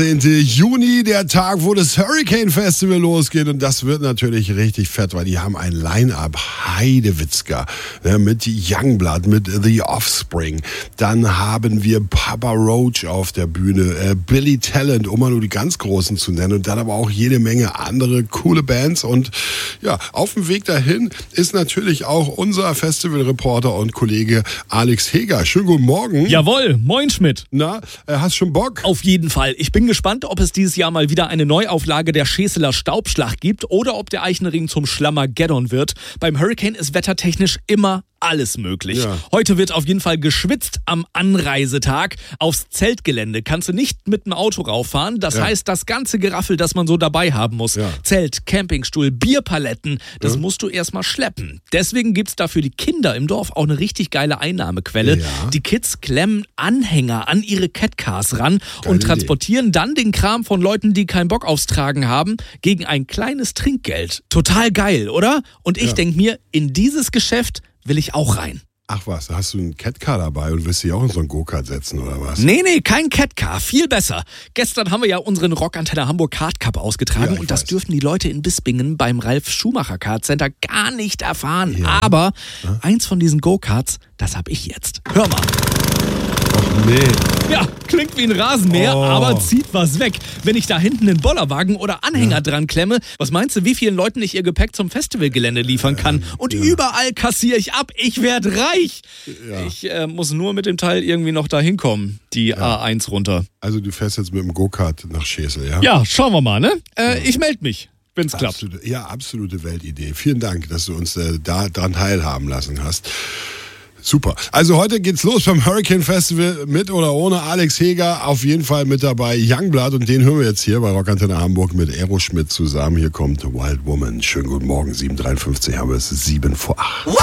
Juni, der Tag, wo das Hurricane Festival losgeht, und das wird natürlich richtig fett, weil die haben ein Line-Up, Heidewitzka, mit Youngblood, mit The Offspring, dann haben wir Papa Roach auf der Bühne, Billy Talent, um mal nur die ganz Großen zu nennen, und dann aber auch jede Menge andere coole Bands, und ja, auf dem Weg dahin ist natürlich auch unser Festivalreporter und Kollege Alex Heger. Schönen guten Morgen. Jawohl, moin Schmidt. Na, hast schon Bock? Auf jeden Fall. Ich bin gespannt, ob es dieses Jahr mal wieder eine Neuauflage der Scheseler Staubschlag gibt oder ob der Eichenring zum Schlammergeddon wird. Beim Hurricane ist wettertechnisch immer alles möglich. Ja. Heute wird auf jeden Fall geschwitzt am Anreisetag. Aufs Zeltgelände kannst du nicht mit dem Auto rauffahren. Das heißt, das ganze Geraffel, das man so dabei haben muss. Ja. Zelt, Campingstuhl, Bierpaletten, das musst du erstmal schleppen. Deswegen gibt's da für die Kinder im Dorf auch eine richtig geile Einnahmequelle. Ja. Die Kids klemmen Anhänger an ihre Catcars ran Geile und transportieren dann den Kram von Leuten, die keinen Bock aufs Tragen haben, gegen ein kleines Trinkgeld. Total geil, oder? Und ich denk mir, in dieses Geschäft will ich auch rein. Ach was, hast du einen Catcar dabei und willst dich auch in so einen Go-Kart setzen oder was? Nee, kein Catcar, viel besser. Gestern haben wir ja unseren Rockantenne Hamburg Kart Cup ausgetragen, Ja, und das weiß. dürfen die Leute in Bispingen beim Ralf Schumacher Kart Center gar nicht erfahren. Ja. Aber eins von diesen Go-Karts, das hab ich jetzt. Hör mal. Ach nee. Ja, klingt wie ein Rasenmäher, Oh. aber zieht was weg. Wenn ich da hinten einen Bollerwagen oder Anhänger dran klemme, was meinst du, wie vielen Leuten ich ihr Gepäck zum Festivalgelände liefern kann? Und überall kassiere ich ab. Ich werde reich. Ja. Ich muss nur mit dem Teil irgendwie noch da hinkommen, die A1 runter. Also du fährst jetzt mit dem Go-Kart nach Schesel, ja? Ja, schauen wir mal, ne? Ich melde mich, wenn's klappt. Absolute Weltidee. Vielen Dank, dass du uns da dran teilhaben lassen hast. Super. Also heute geht's los beim Hurricane Festival, mit oder ohne Alex Heger. Auf jeden Fall mit dabei Youngblood, und den hören wir jetzt hier bei Rockantenne Hamburg mit Aeroschmidt zusammen. Hier kommt Wild Woman. Schönen guten Morgen, 7:53, haben wir es 7 vor 8.